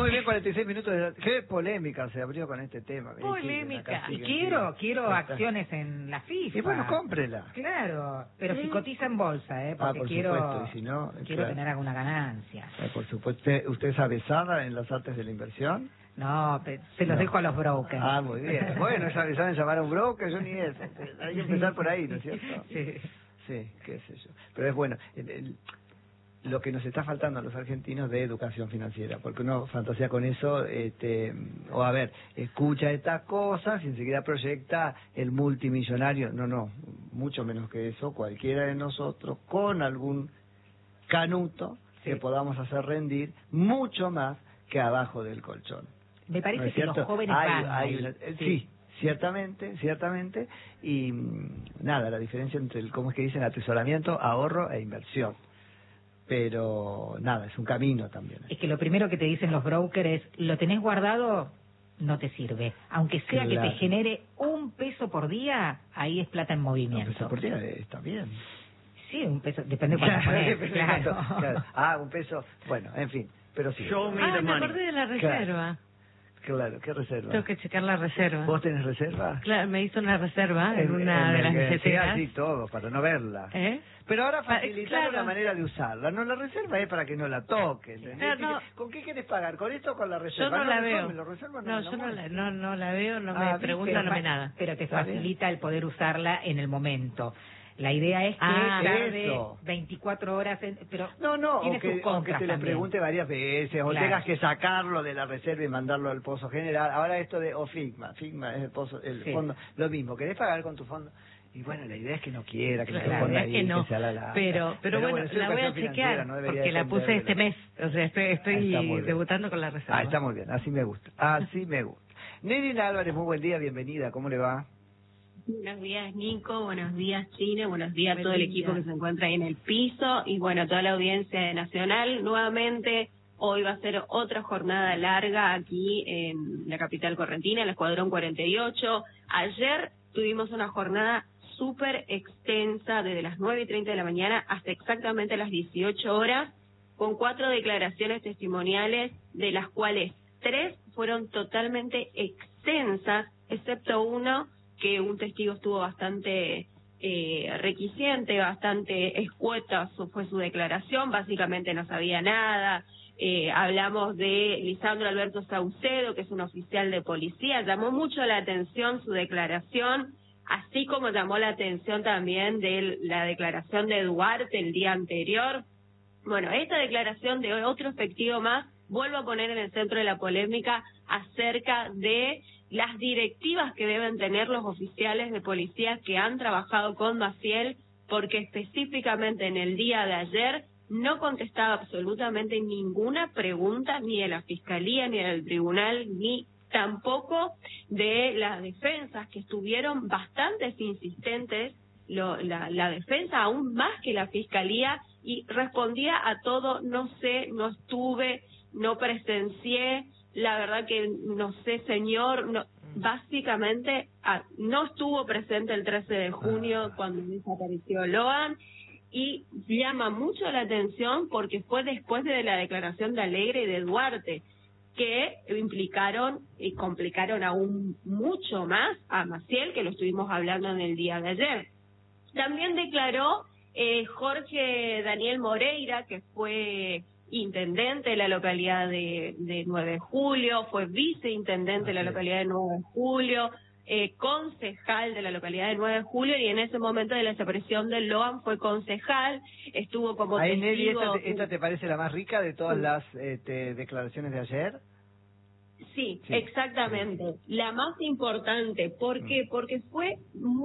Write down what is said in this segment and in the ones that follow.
Muy bien, 46 minutos. Qué polémica se abrió con este tema. Polémica. Y quiero acciones en la FIFA. Y bueno, cómprela. Claro, pero si cotiza en bolsa, porque por quiero, supuesto, y si no, quiero tener alguna ganancia. Por supuesto. ¿Usted es avesada en las artes de la inversión? No, se los dejo a los brokers. Ah, muy bien. Bueno, ¿saben llamar a un broker? Yo ni eso. Hay que empezar por ahí, ¿no es cierto? Sí. Sí, qué sé yo. Pero es bueno. Lo que nos está faltando a los argentinos de educación financiera, porque uno fantasea con eso, o a ver, escucha estas cosas y enseguida proyecta el multimillonario. No, mucho menos que eso, cualquiera de nosotros con algún canuto que podamos hacer rendir mucho más que abajo del colchón. Me parece ¿No es que cierto? los jóvenes Sí, ciertamente, y nada, la diferencia entre cómo es que dicen atesoramiento, ahorro e inversión. Pero nada, es un camino también. Es que lo primero que te dicen los brokers es, lo tenés guardado, no te sirve. Aunque sea que te genere $1 por día, ahí es plata en movimiento. $1 peso por día está bien. Sí, $1, depende cuánto pones, claro. $1 peso, bueno, en fin, pero sí. Me acordé de la reserva. Claro, ¿qué reserva? Tengo que checar la reserva. ¿Vos tenés reserva? Claro, me hizo una reserva en una de las billeteras. Sí, todo, para no verla. Pero ahora facilitar la manera de usarla. No, la reserva es para que no la toques. ¿Con qué querés pagar? ¿Con esto o con la reserva? Yo no la veo. No la veo, no me pregunto, no me nada. Pero te facilita el poder usarla en el momento. La idea es que tarde 24 horas, pero tiene sus contras aunque te le pregunte varias veces, o tengas que sacarlo de la reserva y mandarlo al pozo general. Ahora esto de Figma es el pozo, el fondo, lo mismo. ¿Querés pagar con tu fondo? Y bueno, la idea es que no quiera, que no se ponga ahí, que sea la... Pero bueno, la voy a chequear, porque la puse este mes. O sea, estoy debutando con la reserva. Está muy bien, así me gusta. Nerina Álvarez, muy buen día, bienvenida, ¿cómo le va? Buenos días, Nico. Buenos días, China. Buenos días a todo el equipo que se encuentra ahí en el piso. Y bueno, a toda la audiencia de Nacional. Nuevamente, hoy va a ser otra jornada larga aquí en la capital correntina, el Escuadrón 48. Ayer tuvimos una jornada súper extensa, desde las 9:30 de la mañana hasta exactamente las 18 horas, con 4 declaraciones testimoniales, de las cuales 3 fueron totalmente extensas, excepto uno que un testigo estuvo bastante requisente, bastante escueta fue su declaración, básicamente no sabía nada. Hablamos de Lisandro Alberto Saucedo, que es un oficial de policía, llamó mucho la atención su declaración, así como llamó la atención también de la declaración de Duarte el día anterior. Bueno, esta declaración de otro efectivo más vuelvo a poner en el centro de la polémica acerca de las directivas que deben tener los oficiales de policía que han trabajado con Maciel, porque específicamente en el día de ayer no contestaba absolutamente ninguna pregunta, ni de la Fiscalía, ni del Tribunal, ni tampoco de las defensas, que estuvieron bastante insistentes, la defensa aún más que la Fiscalía, y respondía a todo, no sé, no estuve, no presencié, la verdad que no sé, señor, básicamente no estuvo presente el 13 de junio cuando desapareció Loan, y llama mucho la atención porque fue después de la declaración de Alegre y de Duarte, que implicaron y complicaron aún mucho más a Maciel, que lo estuvimos hablando en el día de ayer. También declaró Jorge Daniel Moreira, que fue intendente de la localidad de 9 de Julio, fue viceintendente de la localidad de 9 de Julio, concejal de la localidad de 9 de Julio, y en ese momento de la desaparición del Loan fue concejal, estuvo como testigo. ¿Esta te parece la más rica de todas las declaraciones de ayer? Sí, exactamente, la más importante. ¿Por qué? Porque fue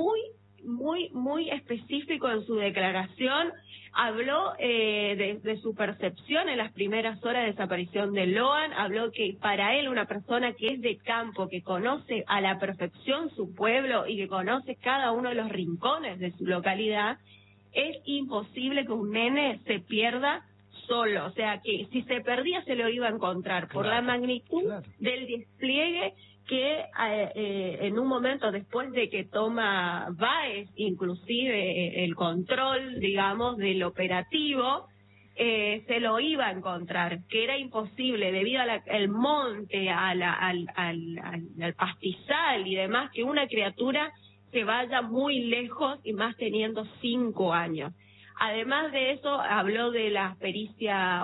muy específico en su declaración. Habló de su percepción en las primeras horas de desaparición de Loan, habló que para él, una persona que es de campo, que conoce a la perfección su pueblo y que conoce cada uno de los rincones de su localidad, es imposible que un nene se pierda solo, o sea que si se perdía se lo iba a encontrar, por la magnitud del despliegue que en un momento después de que toma Báez inclusive el control, digamos, del operativo, se lo iba a encontrar, que era imposible debido al monte, al pastizal y demás, que una criatura se vaya muy lejos y más teniendo 5 años. Además de eso, habló de la pericia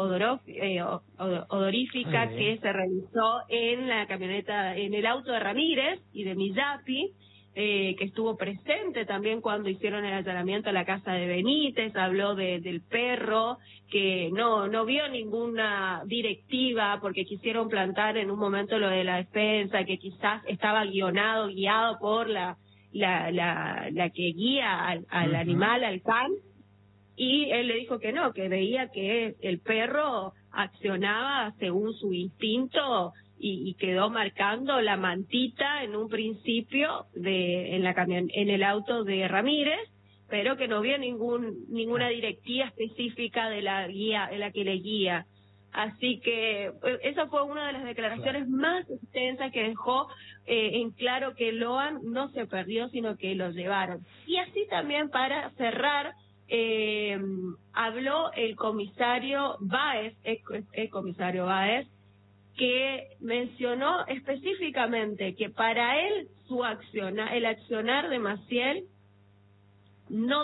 odorífica que se realizó en la camioneta, en el auto de Ramírez y de Millapi, que estuvo presente también cuando hicieron el allanamiento a la casa de Benítez. Habló del perro, que no vio ninguna directiva porque quisieron plantar en un momento lo de la defensa, que quizás estaba guiado por la que guía al animal, al can. Y él le dijo que no, que veía que el perro accionaba según su instinto y quedó marcando la mantita en un principio en el auto de Ramírez, pero que no vio ninguna directiva específica de la guía, de la que le guía. Así que esa fue una de las declaraciones más extensas que dejó en claro que Loan no se perdió, sino que lo llevaron. Y así también, para cerrar, habló el comisario Báez, el comisario Báez, que mencionó específicamente que para él el accionar de Maciel no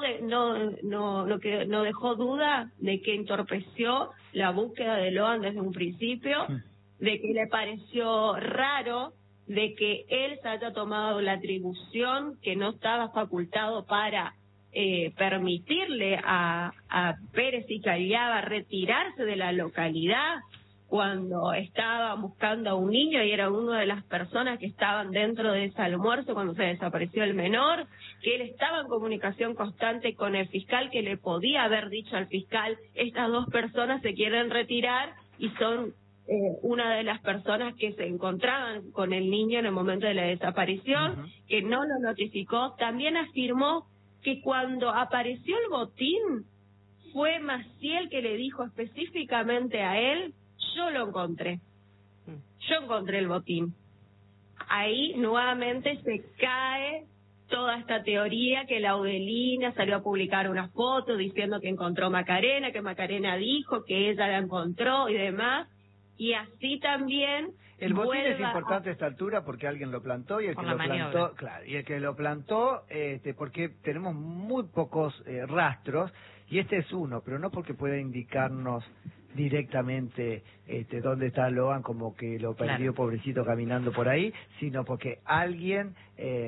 dejó duda de que entorpeció la búsqueda de Loan desde un principio, de que le pareció raro de que él se haya tomado la atribución que no estaba facultado para permitirle a Pérez y Caliaba retirarse de la localidad cuando estaba buscando a un niño y era una de las personas que estaban dentro de ese almuerzo cuando se desapareció el menor, que él estaba en comunicación constante con el fiscal, que le podía haber dicho al fiscal: estas 2 personas se quieren retirar y son una de las personas que se encontraban con el niño en el momento de la desaparición, que no lo notificó. También afirmó que cuando apareció el botín fue Maciel que le dijo específicamente a él: yo lo encontré, yo encontré el botín. Ahí nuevamente se cae toda esta teoría que Laudelina salió a publicar una foto diciendo que encontró Macarena, que Macarena dijo que ella la encontró y demás, y así también el botín es importante a esta altura porque alguien lo plantó y el que lo plantó, claro, y el que lo plantó, porque tenemos muy pocos rastros y este es uno, pero no porque pueda indicarnos directamente dónde está Loan, como que lo perdió, pobrecito, caminando por ahí, sino porque alguien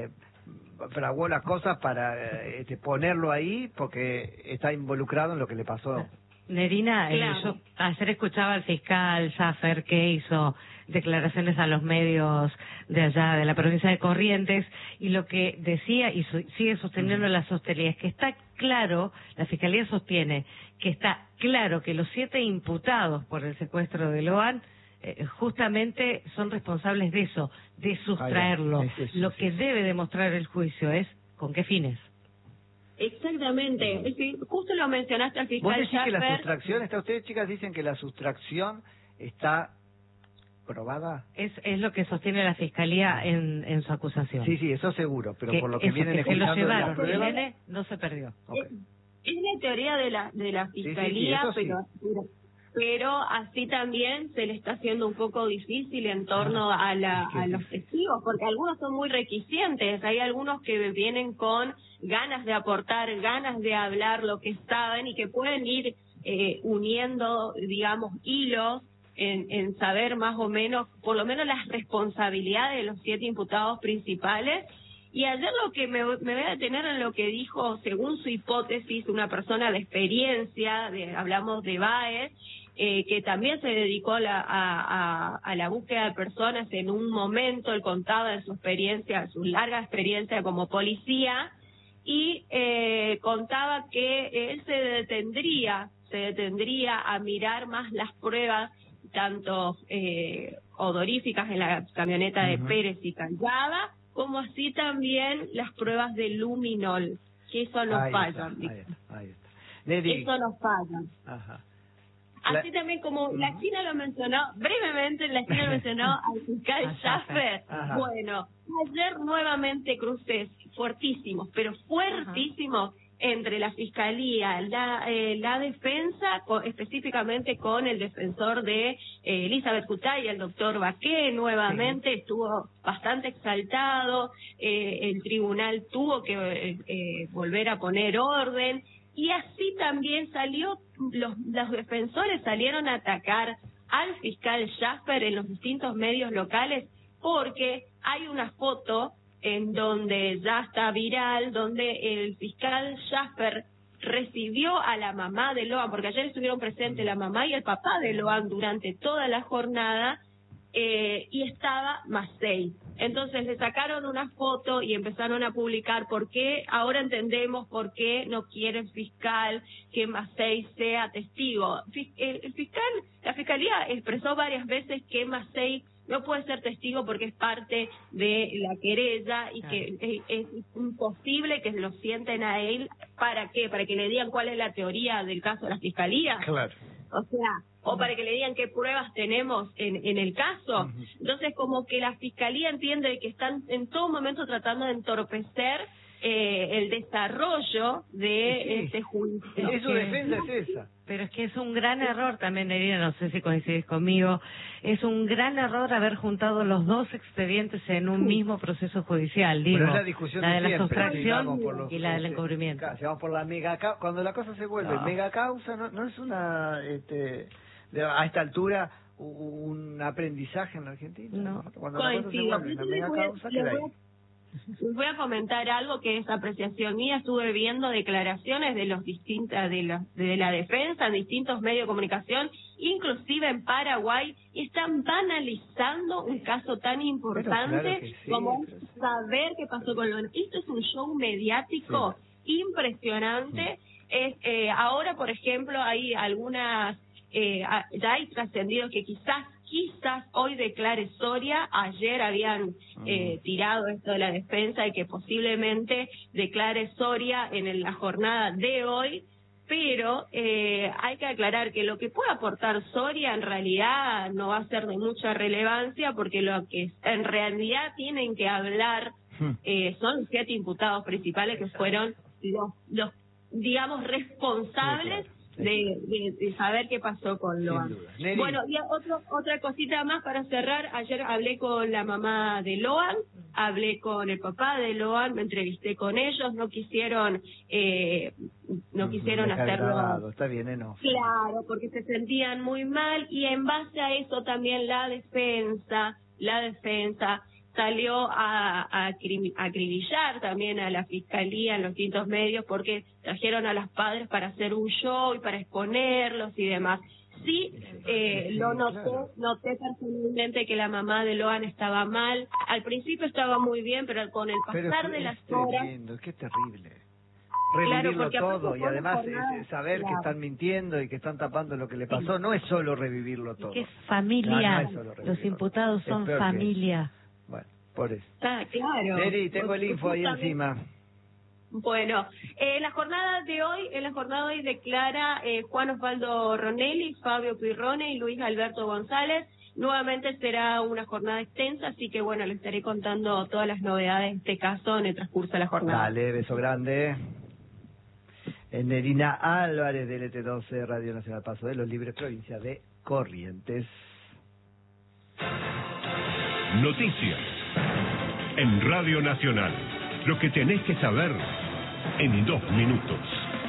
fraguó las cosas para ponerlo ahí porque está involucrado en lo que le pasó. Nerina, yo ayer escuchaba al fiscal Schaffer, que hizo declaraciones a los medios de allá de la provincia de Corrientes, y lo que decía y sigue sosteniendo la Sostelia es que está claro, la Fiscalía sostiene que está claro que los 7 imputados por el secuestro de Loan justamente son responsables de eso, de sustraerlo. Lo que debe demostrar el juicio es con qué fines. Exactamente, justo lo mencionaste al fiscal. ¿Vos decís que la sustracción está? Ustedes, chicas, dicen que la sustracción está probada. Es lo que sostiene la Fiscalía en su acusación. Sí, eso seguro, pero que por lo que vienen escuchando se lo llevaron, de las pruebas, el nene no se perdió. Es la teoría de la Fiscalía, pero así también se le está haciendo un poco difícil en torno a los testigos, porque algunos son muy requisientes. Hay algunos que vienen con ganas de aportar, ganas de hablar lo que saben y que pueden ir uniendo, digamos, hilos en saber más o menos, por lo menos las responsabilidades de los 7 imputados principales. Y ayer lo que me voy a detener en lo que dijo, según su hipótesis, una persona de experiencia, hablamos de Báez, que también se dedicó a la búsqueda de personas en un momento. Él contaba de su experiencia, su larga experiencia como policía, y contaba que él se detendría a mirar más las pruebas, tanto odoríficas en la camioneta de Pérez y Callada, como así también las pruebas de luminol, que eso nos fallan. Ahí está. Eso nos fallan. Ajá. Así también como la China lo mencionó, brevemente la China lo mencionó al fiscal Schaffer. Bueno, ayer nuevamente cruces fuertísimos, pero fuertísimos, entre la Fiscalía, la defensa, específicamente con el defensor de Elizabeth Cutay, el doctor Baqué, nuevamente estuvo bastante exaltado, el tribunal tuvo que volver a poner orden, y así también los defensores salieron a atacar al fiscal Jasper en los distintos medios locales, porque hay una foto en donde ya está viral, donde el fiscal Jasper recibió a la mamá de Loan, porque ayer estuvieron presentes la mamá y el papá de Loan durante toda la jornada, y estaba Massey. Entonces le sacaron una foto y empezaron a publicar por qué, ahora entendemos por qué no quiere el fiscal que Massey sea testigo. La fiscalía expresó varias veces que Massey no puede ser testigo porque es parte de la querella y que es imposible que lo sienten a él. ¿Para qué? Para que le digan cuál es la teoría del caso de la fiscalía. Claro. O sea, o para que le digan qué pruebas tenemos en el caso. Entonces, como que la fiscalía entiende que están en todo momento tratando de entorpecer el desarrollo de este juicio. Su defensa es esa. Pero es que es un gran error también, Nerina, no sé si coincides conmigo, es un gran error haber juntado los dos expedientes en un mismo proceso judicial, digo, pero es la discusión la de la siempre, sustracción y la del encubrimiento. Si vamos por la mega causa, cuando la cosa se vuelve mega causa, no es una, a esta altura, un aprendizaje en la Argentina. No. Cuando la cosa se vuelve una mega causa, queda ahí. Les voy a comentar algo que es apreciación mía. Estuve viendo declaraciones de los de la defensa en distintos medios de comunicación, inclusive en Paraguay, y están banalizando un caso tan importante como saber qué pasó con Loan. Esto es un show mediático impresionante. Ahora, por ejemplo, hay algunas, ya hay trascendidos que quizás hoy declare Soria. Ayer habían tirado esto de la defensa y que posiblemente declare Soria en la jornada de hoy, pero hay que aclarar que lo que puede aportar Soria en realidad no va a ser de mucha relevancia, porque lo que en realidad tienen que hablar son los 7 imputados principales que fueron los digamos, responsables de saber qué pasó con Loan. Bueno, y otra cosita más para cerrar. Ayer hablé con la mamá de Loan, hablé con el papá de Loan, me entrevisté con ellos, no quisieron hacerlo. Está bien, ¿no? Claro, porque se sentían muy mal, y en base a eso también la defensa salió a acribillar también a la fiscalía en los distintos medios, porque trajeron a los padres para hacer un show y para exponerlos y demás. Sí, noté personalmente que la mamá de Loan estaba mal. Al principio estaba muy bien, pero con el pasar de las horas... Qué terrible. Revivirlo todo, y además saber que están mintiendo y que están tapando lo que le pasó, no es solo revivirlo todo. Que es familia, no es solo los imputados son familia. Bueno, por eso. Claro. Neri, tengo el info ahí encima. Bueno, en la jornada de hoy declara Juan Osvaldo Ronelli, Fabio Pirrone y Luis Alberto González. Nuevamente será una jornada extensa, así que bueno, les estaré contando todas las novedades de este caso en el transcurso de la jornada. Dale, beso grande. Nerina Álvarez, de LT12, Radio Nacional Paso de los Libres, provincia de Corrientes. Noticias en Radio Nacional. Lo que tenés que saber en 2 minutos.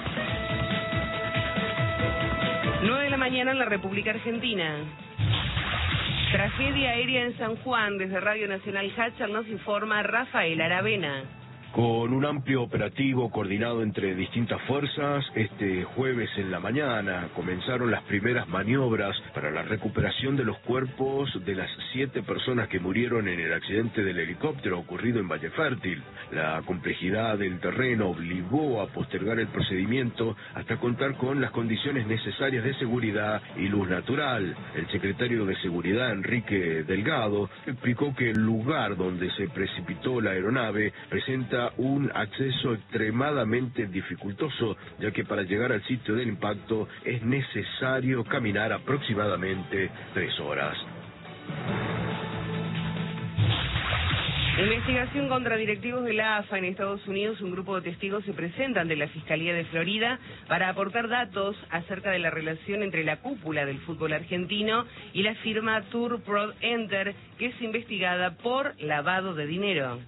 9 de la mañana en la República Argentina. Tragedia aérea en San Juan. Desde Radio Nacional Hatcher nos informa Rafael Aravena. Con un amplio operativo coordinado entre distintas fuerzas, este jueves en la mañana comenzaron las primeras maniobras para la recuperación de los cuerpos de las 7 personas que murieron en el accidente del helicóptero ocurrido en Valle Fértil. La complejidad del terreno obligó a postergar el procedimiento hasta contar con las condiciones necesarias de seguridad y luz natural. El secretario de Seguridad, Enrique Delgado, explicó que el lugar donde se precipitó la aeronave presenta un acceso extremadamente dificultoso, ya que para llegar al sitio del impacto es necesario caminar aproximadamente 3 horas. Investigación contra directivos de la AFA en Estados Unidos. Un grupo de testigos se presentan ante la Fiscalía de Florida para aportar datos acerca de la relación entre la cúpula del fútbol argentino y la firma Tour Pro Enter, que es investigada por lavado de dinero.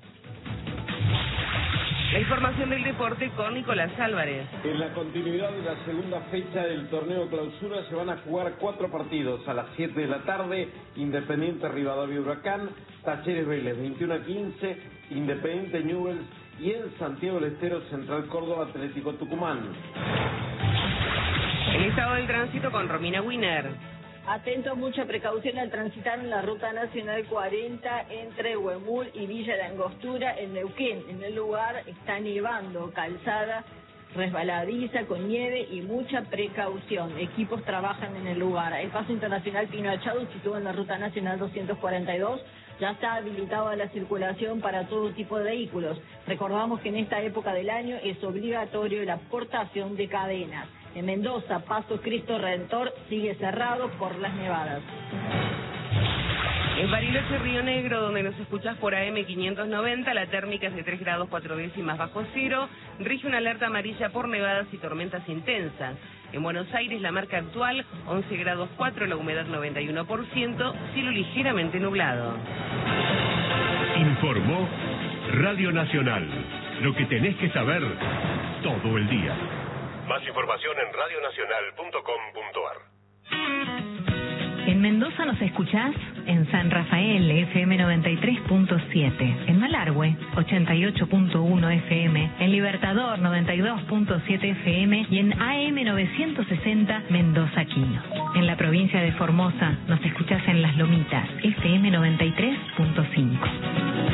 La información del deporte con Nicolás Álvarez. En la continuidad de la segunda fecha del torneo clausura se van a jugar 4 partidos. A las 7 de la tarde, Independiente Rivadavia Huracán, Talleres Vélez 21-15, Independiente Newell's y en Santiago del Estero Central Córdoba Atlético Tucumán. El estado del tránsito con Romina Wiener. Atento, mucha precaución al transitar en la Ruta Nacional 40 entre Huemul y Villa de Angostura en Neuquén. En el lugar está nevando, calzada resbaladiza con nieve y mucha precaución. Equipos trabajan en el lugar. El paso internacional Pino Achado, situado en la Ruta Nacional 242, ya está habilitado a la circulación para todo tipo de vehículos. Recordamos que en esta época del año es obligatorio la portación de cadenas. En Mendoza, Paso Cristo Redentor sigue cerrado por las nevadas. En Bariloche, Río Negro, donde nos escuchás por AM 590, la térmica es de 3 grados 4 décimas bajo cero. Rige una alerta amarilla por nevadas y tormentas intensas. En Buenos Aires, la marca actual, 11 grados 4, la humedad 91%, cielo ligeramente nublado. Informó Radio Nacional. Lo que tenés que saber todo el día. Más información en radionacional.com.ar. En Mendoza nos escuchás en San Rafael, FM 93.7, en Malargüe, 88.1 FM, en Libertador, 92.7 FM y en AM 960 Mendoza Quino. En la provincia de Formosa nos escuchás en Las Lomitas, FM 93.5.